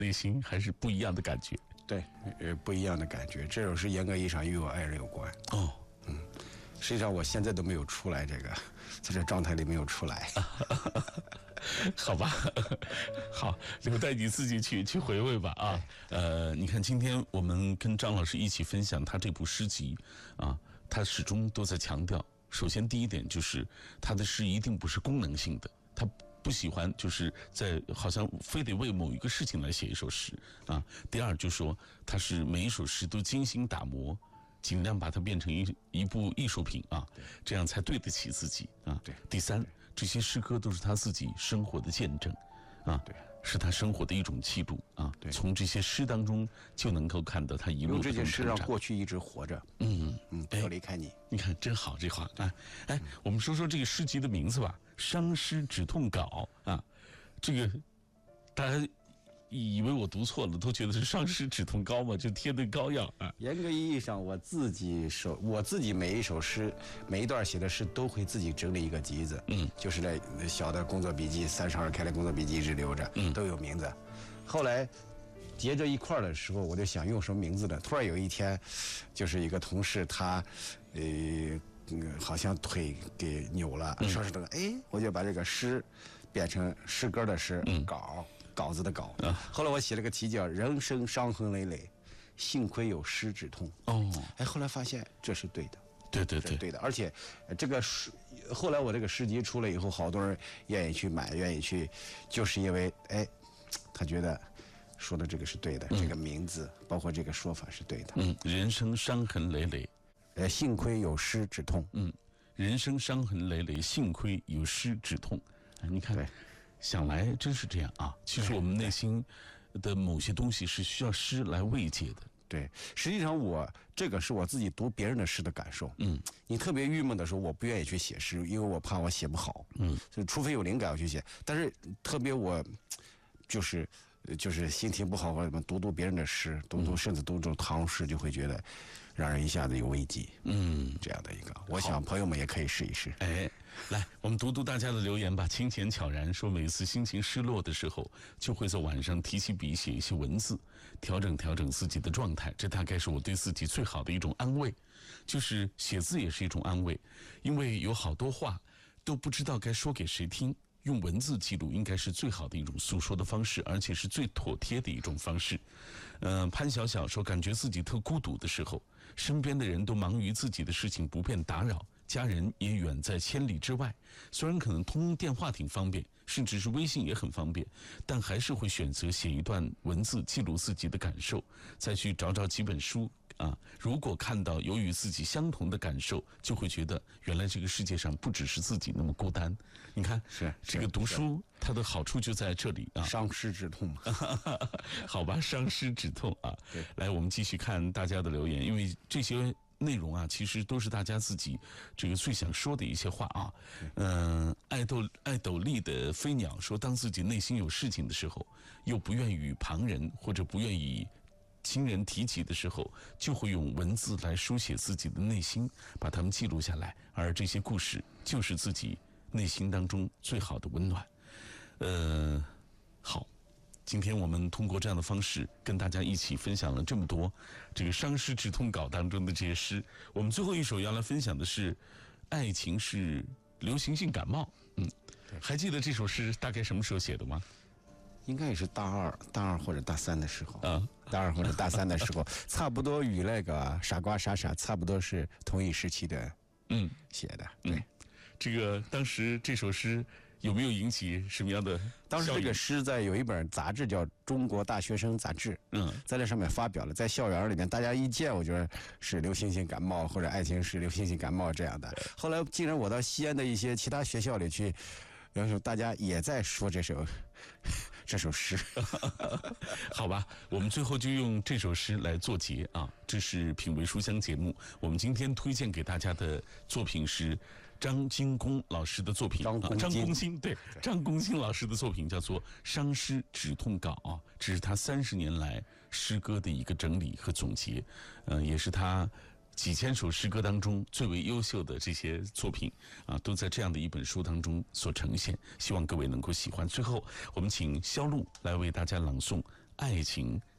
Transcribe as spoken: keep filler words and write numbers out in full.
内心还是不一样的感觉。 对，呃，不一样的感觉。这首诗严格意义上与我爱人有关。 哦， 嗯，实际上我现在都没有出来，这个在这状态里没有出来。 好吧，好，留待你自己去去回味吧啊。呃，你看，今天我们跟张老师一起分享他这部诗集啊，他始终都在强调，首先第一点就是他的诗一定不是功能性的，他不喜欢就是在好像非得为某一个事情来写一首诗啊。第二就是说，他是每一首诗都精心打磨，尽量把它变成一一部艺术品啊，这样才对得起自己啊。 对。 第三，这些诗歌都是他自己生活的见证，啊， 对， 是他生活的一种记录啊。 对， 从这些诗当中就能够看到他一路的用这些诗让过去一直活着。 嗯嗯，不要离开你。 你看真好这话啊！哎，我们说说这个诗集的名字吧，《伤诗止痛稿》啊，这个大家以为我读错了，都觉得是伤湿止痛膏嘛，就贴的膏药啊。 严格意义上，我自己手我自己每一首诗，每一段写的诗都会自己整理一个集子，嗯，就是那小的工作笔记，三十二开的工作笔记一直留着，嗯，都有名字。后来结着一块儿的时候，我就想用什么名字呢？突然有一天，就是一个同事他，呃。嗯，好像腿给扭了，说是这个，哎，我就把这个诗变成诗歌的诗，嗯、稿稿子的稿。啊、后来我写了个题叫《人生伤痕累累，幸亏有诗止痛》。哦，哎，后来发现这是对的， 对对对， 对的。而且这个诗，后来我这个诗集出来以后，好多人愿意去买，愿意去，就是因为哎，他觉得说的这个是对的，嗯、这个名字包括这个说法是对的。 嗯，人生伤痕累累。 呃，幸亏有诗止痛。 嗯，人生伤痕累累，幸亏有诗止痛。哎，你看，想来真是这样啊。其实我们内心的某些东西是需要诗来慰藉的。 对，实际上我这个是我自己读别人的诗的感受。嗯，你特别郁闷的时候，我不愿意去写诗，因为我怕我写不好。嗯，就除非有灵感我去写。但是特别我就是就是心情不好或者什么，读读别人的诗，读读甚至读读唐诗，就会觉得让人一下子有慰藉。嗯，这样的一个，我想朋友们也可以试一试。 哎，来，我们读读大家的留言吧。清浅悄然说，每次心情失落的时候，就会在晚上提起笔写一些文字，调整调整自己的状态。这大概是我对自己最好的一种安慰，就是写字也是一种安慰，因为有好多话都不知道该说给谁听。用文字记录应该是最好的一种诉说的方式，而且是最妥帖的一种方式。呃，潘小小说，感觉自己特孤独的时候，身边的人都忙于自己的事情，不便打扰，家人也远在千里之外。虽然可能通电话挺方便，甚至是微信也很方便，但还是会选择写一段文字记录自己的感受，再去找找几本书。啊，如果看到有与自己相同的感受，就会觉得原来这个世界上不只是自己那么孤单。你看， 是这个读书它的好处就在这里啊， 伤湿止痛。 好吧，伤湿止痛啊。来，我们继续看大家的留言，因为这些内容啊，其实都是大家自己这个最想说的一些话啊。嗯、呃，爱斗爱斗笠的飞鸟说，当自己内心有事情的时候，又不愿与旁人或者不愿意亲人提起的时候，就会用文字来书写自己的内心，把它们记录下来，而这些故事就是自己内心当中最好的温暖。呃，好，今天我们通过这样的方式跟大家一起分享了这么多这个伤诗止痛稿当中的这些诗。我们最后一首要来分享的是《爱情是流行性感冒》。嗯，还记得这首诗大概什么时候写的吗？ 应该也是大二、大二或者大三的时候， 啊， 大二或者大三的时候，差不多与那个傻瓜傻傻差不多是同一时期的，嗯，写的。对、嗯， 这个当时这首诗有没有引起什么样的？ 当时这个诗在有一本杂志叫《中国大学生杂志》，嗯，在那上面发表了，在校园里面大家一见，我觉得是流行性感冒或者爱情是流行性感冒这样的。后来竟然我到西安的一些其他学校里去，然后大家也在说这首。这首诗好吧，我们最后就用这首诗来作结啊。这是品味书香节目，我们今天推荐给大家的作品是张金公老师的作品， 张公、啊、 张公兴对张公兴老师的作品叫做《伤诗止痛稿》啊，这是他三十年来诗歌的一个整理和总结，呃，也是他几千首诗歌当中最为优秀的这些作品啊，都在这样的一本书当中所呈现，希望各位能够喜欢。最后我们请肖路来为大家朗诵爱情